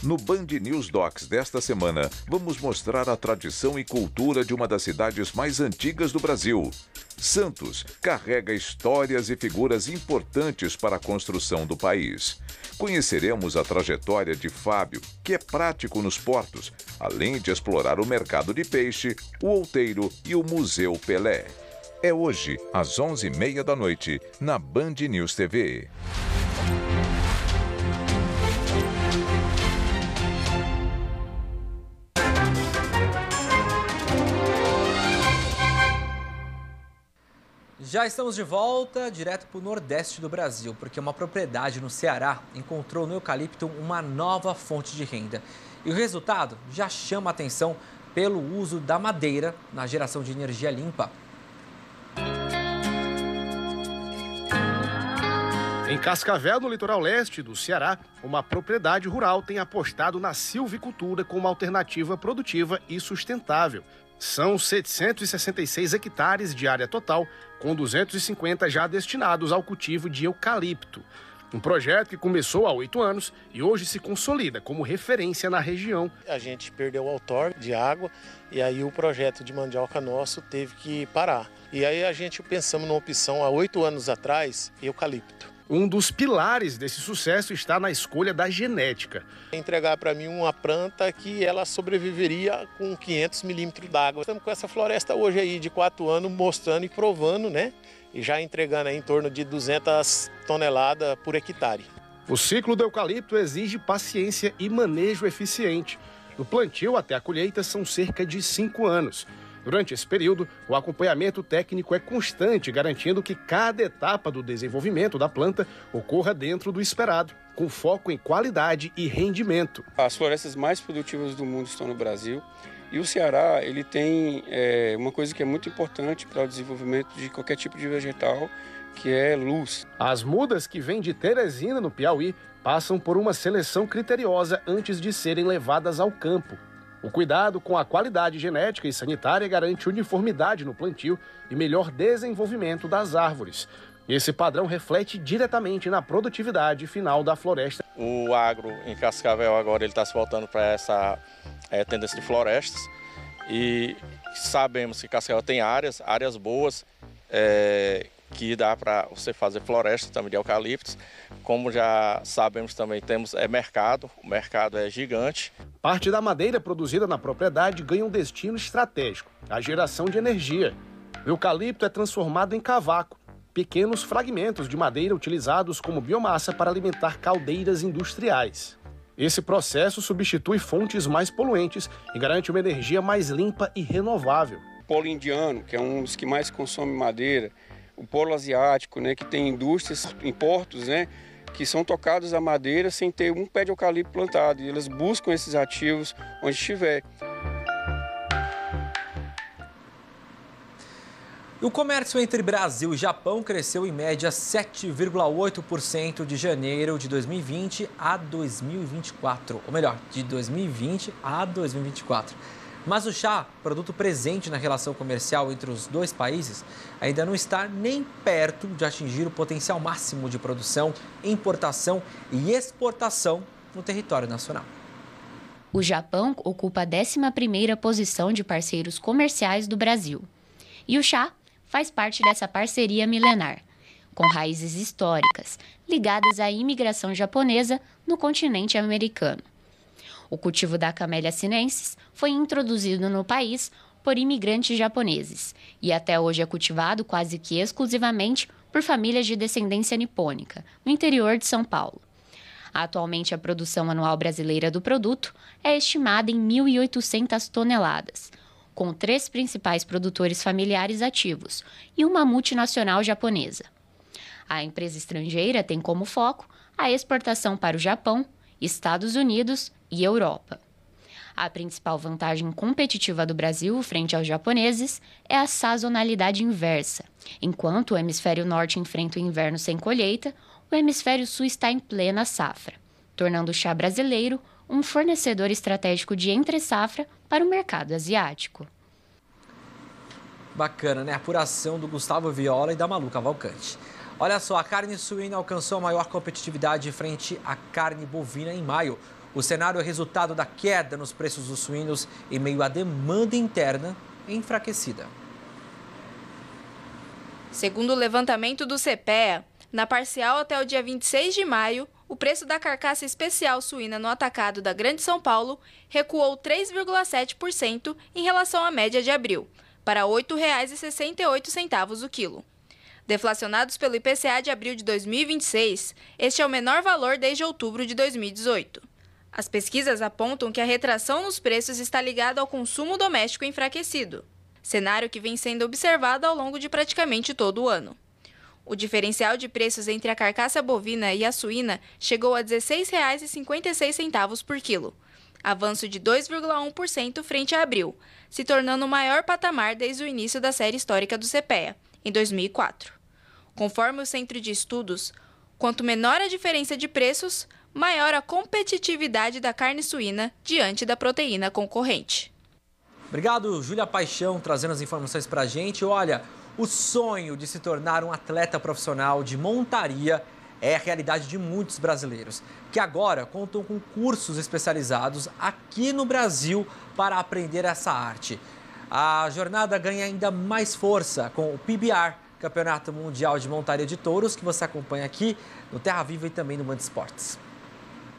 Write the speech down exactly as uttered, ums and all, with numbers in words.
No Band News Docs desta semana, vamos mostrar a tradição e cultura de uma das cidades mais antigas do Brasil. Santos carrega histórias e figuras importantes para a construção do país. Conheceremos a trajetória de Fábio, que é prático nos portos, além de explorar o mercado de peixe, o outeiro e o Museu Pelé. É hoje, às onze e meia da noite, na Band News T V. Já estamos de volta, direto para o nordeste do Brasil, porque uma propriedade no Ceará encontrou no eucalipto uma nova fonte de renda. E o resultado já chama a atenção pelo uso da madeira na geração de energia limpa. Em Cascavel, no litoral leste do Ceará, uma propriedade rural tem apostado na silvicultura como alternativa produtiva e sustentável. São setecentos e sessenta e seis hectares de área total, com duzentos e cinquenta já destinados ao cultivo de eucalipto. Um projeto que começou há oito anos e hoje se consolida como referência na região. A gente perdeu o outorga de água e aí o projeto de mandioca nosso teve que parar. E aí a gente pensamos numa opção há oito anos atrás, eucalipto. Um dos pilares desse sucesso está na escolha da genética. Entregar para mim uma planta que ela sobreviveria com quinhentos milímetros d'água. Estamos com essa floresta hoje aí de quatro anos mostrando e provando, né? E já entregando aí em torno de duzentas toneladas por hectare. O ciclo do eucalipto exige paciência e manejo eficiente. Do plantio até a colheita são cerca de cinco anos. Durante esse período, o acompanhamento técnico é constante, garantindo que cada etapa do desenvolvimento da planta ocorra dentro do esperado, com foco em qualidade e rendimento. As florestas mais produtivas do mundo estão no Brasil e o Ceará ele tem é, uma coisa que é muito importante para o desenvolvimento de qualquer tipo de vegetal, que é luz. As mudas que vêm de Teresina, no Piauí, passam por uma seleção criteriosa antes de serem levadas ao campo. O cuidado com a qualidade genética e sanitária garante uniformidade no plantio e melhor desenvolvimento das árvores. Esse padrão reflete diretamente na produtividade final da floresta. O agro em Cascavel agora ele está se voltando para essa é, tendência de florestas e sabemos que Cascavel tem áreas, áreas boas, é, que dá para você fazer floresta também de eucaliptos. Como já sabemos também, temos é, mercado, o mercado é gigante. Parte da madeira produzida na propriedade ganha um destino estratégico, a geração de energia. O eucalipto é transformado em cavaco, pequenos fragmentos de madeira utilizados como biomassa para alimentar caldeiras industriais. Esse processo substitui fontes mais poluentes e garante uma energia mais limpa e renovável. O polo indiano, que é um dos que mais consome madeira, o polo asiático, né, que tem indústrias em portos, né, que são tocados a madeira sem ter um pé de eucalipto plantado. E elas buscam esses ativos onde estiver. O comércio entre Brasil e Japão cresceu em média sete vírgula oito por cento de janeiro de dois mil e vinte a dois mil e vinte e quatro. Ou melhor, de dois mil e vinte a dois mil e vinte e quatro. Mas o chá, produto presente na relação comercial entre os dois países, ainda não está nem perto de atingir o potencial máximo de produção, importação e exportação no território nacional. O Japão ocupa a décima primeira posição de parceiros comerciais do Brasil. E o chá faz parte dessa parceria milenar, com raízes históricas ligadas à imigração japonesa no continente americano. O cultivo da Camellia sinensis foi introduzido no país por imigrantes japoneses e até hoje é cultivado quase que exclusivamente por famílias de descendência nipônica, no interior de São Paulo. Atualmente, a produção anual brasileira do produto é estimada em mil e oitocentas toneladas, com três principais produtores familiares ativos e uma multinacional japonesa. A empresa estrangeira tem como foco a exportação para o Japão, Estados Unidos e Europa. A principal vantagem competitiva do Brasil frente aos japoneses é a sazonalidade inversa. Enquanto o hemisfério norte enfrenta o inverno sem colheita, o hemisfério sul está em plena safra, tornando o chá brasileiro um fornecedor estratégico de entre-safra para o mercado asiático. Bacana, né? A apuração do Gustavo Viola e da Malu Cavalcante. Olha só, a carne suína alcançou a maior competitividade frente à carne bovina em maio. O cenário é resultado da queda nos preços dos suínos em meio à demanda interna enfraquecida. Segundo o levantamento do CEPEA, na parcial até o dia vinte e seis de maio, o preço da carcaça especial suína no atacado da Grande São Paulo recuou três vírgula sete por cento em relação à média de abril, para oito reais e sessenta e oito centavos o quilo. Deflacionados pelo I P C A de abril de dois mil e vinte e seis, este é o menor valor desde outubro de dois mil e dezoito. As pesquisas apontam que a retração nos preços está ligada ao consumo doméstico enfraquecido, cenário que vem sendo observado ao longo de praticamente todo o ano. O diferencial de preços entre a carcaça bovina e a suína chegou a dezesseis reais e cinquenta e seis centavos por quilo, avanço de dois vírgula um por cento frente a abril, se tornando o maior patamar desde o início da série histórica do CEPEA, em dois mil e quatro. Conforme o Centro de Estudos, quanto menor a diferença de preços, maior a competitividade da carne suína diante da proteína concorrente. Obrigado, Júlia Paixão, trazendo as informações para a gente. Olha, o sonho de se tornar um atleta profissional de montaria é a realidade de muitos brasileiros, que agora contam com cursos especializados aqui no Brasil para aprender essa arte. A jornada ganha ainda mais força com o P B R, Campeonato Mundial de Montaria de Touros, que você acompanha aqui no Terra Viva e também no Band Esportes.